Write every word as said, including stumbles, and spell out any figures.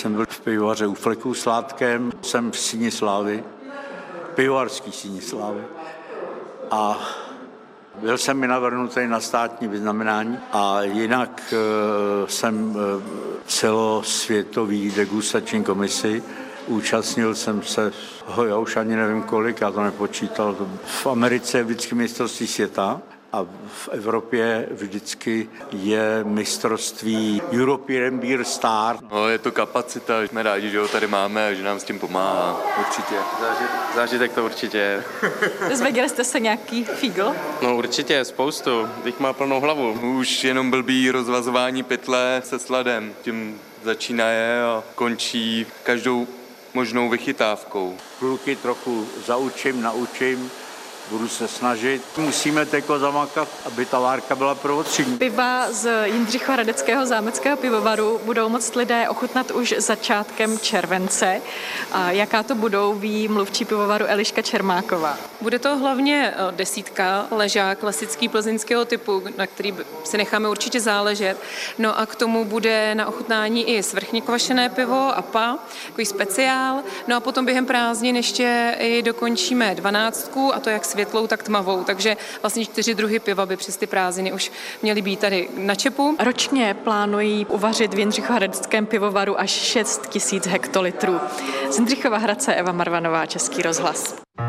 jsem byl v pivovaře u Fleků s Látkem, jsem v Síni slávy, pivovarský Síni slávy. A byl jsem mi navrhnutý na státní vyznamenání a jinak e, jsem e, celosvětový degustační komisi. Účastnil jsem se, ho, já už ani nevím kolik, já to nepočítal. V Americe je vždycky mistrovství světa a v Evropě vždycky je mistrovství European Beer Star. No, je to kapacita, jsme rádi, že ho tady máme a že nám s tím pomáhá, určitě. Zážitek, zážitek to určitě je. Zvěděli jste se nějaký fígl? No určitě, spoustu, teď má plnou hlavu. Už jenom blbý rozvazování pytle se sladem, tím začíná je a končí každou možnou vychytávkou. Kluky trochu zaučím, naučím, budu se snažit. Musíme teko zamakat, aby ta várka byla prvotřídní. Piva z Jindřichohradeckého zámeckého pivovaru budou moct lidé ochutnat už začátkem července. A jaká to budou, ví mluvčí pivovaru Eliška Čermáková. Bude to hlavně desítka, ležák klasický plzeňského typu, na který si necháme určitě záležet. No a k tomu bude na ochutnání i svrchně kvašené pivo, A P A, takový speciál. No a potom během prázdnin ještě i dokončíme dvanáctku, a to jak světlou, tak tmavou. Takže vlastně čtyři druhy piva by přes ty prázdniny už měly být tady na čepu. Ročně plánují uvařit v Jindřichohradeckém pivovaru až šest tisíc hektolitrů. Z Jindřichova Hradce Eva Marvanová, Český rozhlas.